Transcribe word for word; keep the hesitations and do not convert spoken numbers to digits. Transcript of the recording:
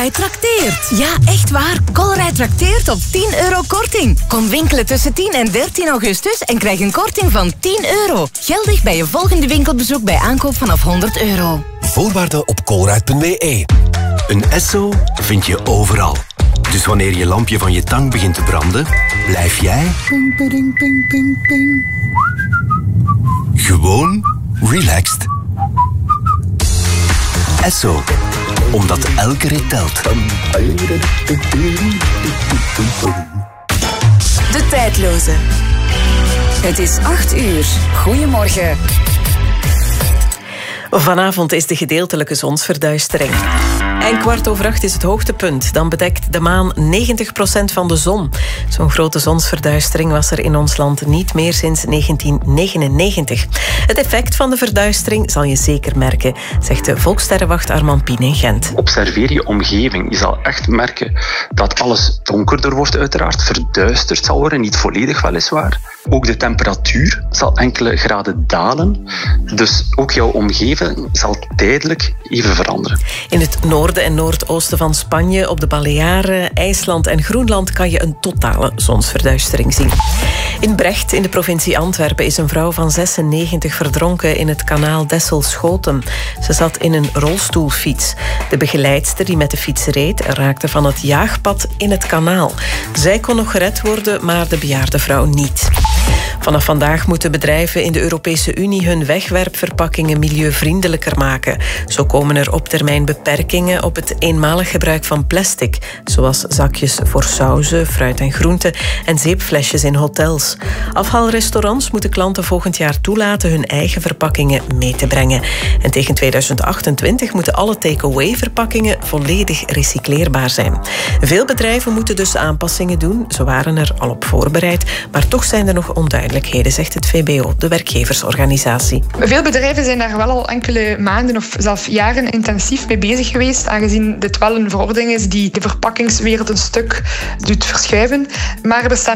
Colruyt trakteert. Ja, echt waar. Colruyt trakteert op tien euro korting. Kom winkelen tussen tien en dertien augustus en krijg een korting van tien euro. Geldig bij je volgende winkelbezoek bij aankoop vanaf honderd euro. Voorwaarden op colruyt punt b e. Een Esso vind je overal. Dus wanneer je lampje van je tang begint te branden, blijf jij ping, ping, ping, ping, ping. Gewoon relaxed. Esso, omdat elke rit telt. De tijdloze. Het is acht uur. Goedemorgen. Vanavond is de gedeeltelijke zonsverduistering. En kwart over acht is het hoogtepunt. Dan bedekt de maan negentig procent van de zon. Zo'n grote zonsverduistering was er in ons land niet meer sinds negentien negenennegentig. Het effect van de verduistering zal je zeker merken, zegt de volkssterrenwacht Armand Pien in Gent. Observeer je omgeving. Je zal echt merken dat alles donkerder wordt, uiteraard. Verduisterd zal worden, niet volledig weliswaar. Ook de temperatuur zal enkele graden dalen. Dus ook jouw omgeving zal tijdelijk even veranderen. In het noorden en noordoosten van Spanje, op de Balearen, IJsland en Groenland kan je een totale zonsverduistering zien. In Brecht, in de provincie Antwerpen, is een vrouw van zesennegentig verdronken in het kanaal Dessel-Schoten. Ze zat in een rolstoelfiets. De begeleidster die met de fiets reed, raakte van het jaagpad in het kanaal. Zij kon nog gered worden, maar de bejaarde vrouw niet. Vanaf vandaag moeten bedrijven in de Europese Unie hun wegwerpverpakkingen milieuvriendelijker maken. Zo komen er op termijn beperkingen op het eenmalig gebruik van plastic, zoals zakjes voor sauzen, fruit en groenten en zeepflesjes in hotels. Afhaalrestaurants moeten klanten volgend jaar toelaten hun eigen verpakkingen mee te brengen. En tegen tweeduizend achtentwintig moeten alle take-away verpakkingen volledig recycleerbaar zijn. Veel bedrijven moeten dus aanpassingen doen. Ze waren er al op voorbereid, maar toch zijn er nog onduidelijkheden, zegt het V B O, de werkgeversorganisatie. Veel bedrijven zijn daar wel al enkele maanden of zelfs jaren intensief mee bezig geweest, aangezien dit wel een verordening is die de verpakkingswereld een stuk doet verschuiven. Maar er bestaan